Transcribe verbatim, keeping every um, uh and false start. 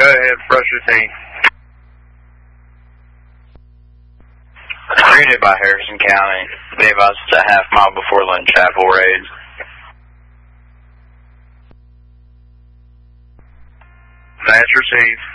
Go ahead, brush your teeth. Greeted by Harrison County. Be advised it's a half mile before Lynn Chapel raids. That's received.